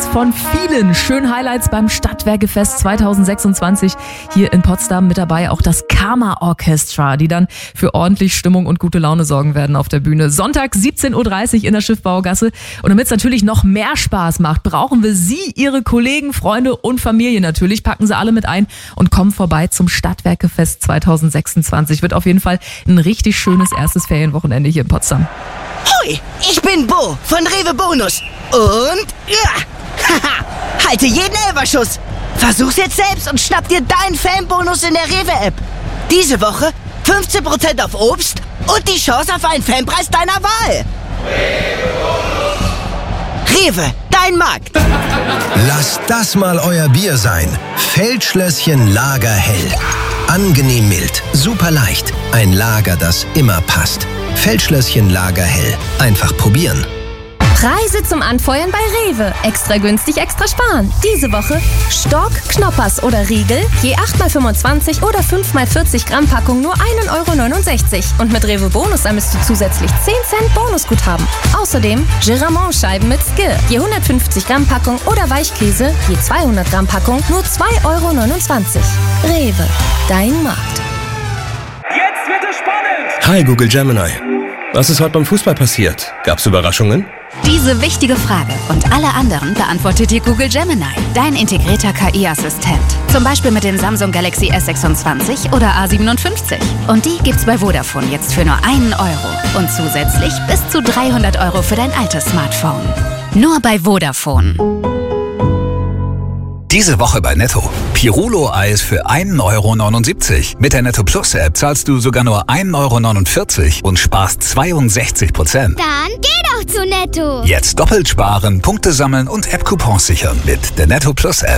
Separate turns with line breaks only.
von vielen schönen Highlights beim Stadtwerkefest 2026 hier in Potsdam. Mit dabei auch das Karma Orchestra, die dann für ordentlich Stimmung und gute Laune sorgen werden auf der Bühne. Sonntag 17.30 Uhr in der Schiffbaugasse. Und damit es natürlich noch mehr Spaß macht, brauchen wir Sie, Ihre Kollegen, Freunde und Familie natürlich. Packen Sie alle mit ein und kommen vorbei zum Stadtwerkefest 2026. Wird auf jeden Fall ein richtig schönes erstes Ferienwochenende hier in Potsdam.
Hoi, ich bin Bo von Rewe Bonus. Und halte jeden Elferschuss. Versuch's jetzt selbst und schnapp dir deinen Fanbonus in der Rewe-App. Diese Woche 15% auf Obst und die Chance auf einen Fanpreis deiner Wahl. Rewe, dein Markt.
Lasst das mal euer Bier sein. Feldschlösschen Lagerhell. Angenehm mild, super leicht. Ein Lager, das immer passt. Feldschlösschen Lagerhell. Einfach probieren.
Preise zum Anfeuern bei Rewe. Extra günstig, extra sparen. Diese Woche Stork, Knoppers oder Riegel, je 8x25 oder 5x40 Gramm Packung nur 1,69 €. Und mit Rewe Bonus sammelst du zusätzlich 10 Cent Bonusguthaben. Außerdem Giramont-Scheiben mit Skill, je 150 Gramm Packung oder Weichkäse, je 200 Gramm Packung nur 2,29 €. Rewe, dein Markt.
Jetzt wird es spannend!
Hi Google Gemini. Was ist heute beim Fußball passiert? Gab's Überraschungen?
Diese wichtige Frage und alle anderen beantwortet dir Google Gemini, dein integrierter KI-Assistent. Zum Beispiel mit dem Samsung Galaxy S26 oder A57. Und die gibt's bei Vodafone jetzt für nur 1 € und zusätzlich bis zu 300 € für dein altes Smartphone. Nur bei Vodafone.
Diese Woche bei Netto. Pirulo-Eis für 1,79 €. Mit der Netto Plus App zahlst du sogar nur 1,49 € und sparst 62%.
Dann geh doch zu Netto.
Jetzt doppelt sparen, Punkte sammeln und App-Coupons sichern mit der Netto Plus App.